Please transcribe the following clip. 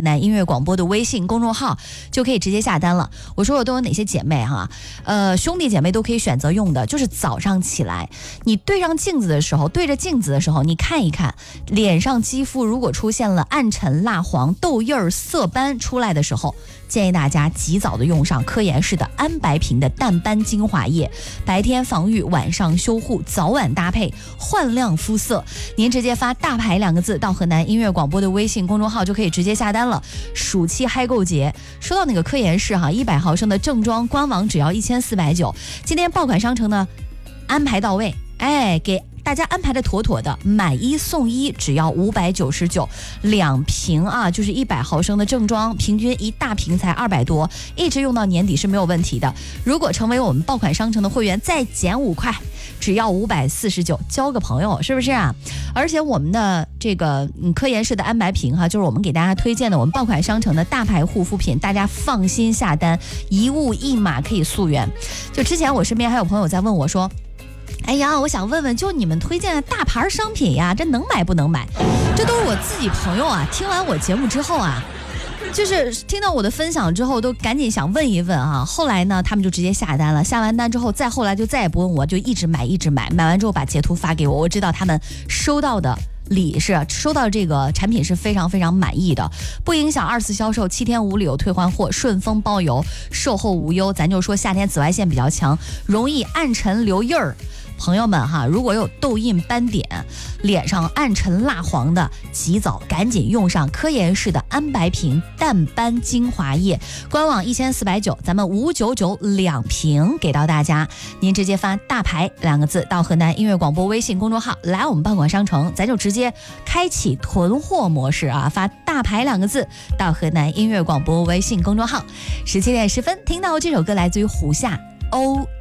南音乐广播的微信公众号就可以直接下单了。我说我都有哪些姐妹哈，兄弟姐妹都可以选择用的，就是早上起来你对着镜子的时候，你看一看脸上肌肤如果出现了暗沉、蜡黄、痘印儿、色斑出来的时候，建议大家及早的用上科颜氏的安白瓶的淡斑精华液，白天防御，晚上修护，早晚搭配，焕亮肤色。您直接发大牌2个字到河南音乐广播的微信公众号就可以直接下单了。暑期嗨购节，说到那个科颜氏哈，100毫升的正装官网只要1490，今天爆款商城呢安排到位，给大家安排的妥妥的，买1送1，只要599，2瓶啊，就是100毫升的正装，平均一大瓶才200多，一直用到年底是没有问题的。如果成为我们爆款商城的会员，再减5块，只要549，交个朋友是不是啊？而且我们的这个科颜氏的安白瓶哈，就是我们给大家推荐的我们爆款商城的大牌护肤品，大家放心下单，一物一码可以溯源。就之前我身边还有朋友在问我说，哎呀，我想问问，就你们推荐的大牌商品呀，这能买不能买？这都是我自己朋友啊，听完我节目之后啊，就是听到我的分享之后，都赶紧想问一问啊。后来呢，他们就直接下单了，下完单之后，后来就再也不问我，就一直买，买完之后把截图发给我，我知道他们收到这个产品是非常非常满意的，不影响2次销售，7天无理由退换货，顺丰包邮，售后无忧。咱就说夏天紫外线比较强，容易暗沉留印儿。朋友们哈，如果有痘印斑点，脸上暗沉蜡黄的，及早赶紧用上科颜氏的安白瓶淡斑精华液，官网1490，咱们599，2瓶给到大家。您直接发大牌2个字到河南音乐广播微信公众号，来我们爆款商城，咱就直接开启囤货模式啊，发大牌2个字到河南音乐广播微信公众号。17点10分，听到这首歌来自于胡夏，哦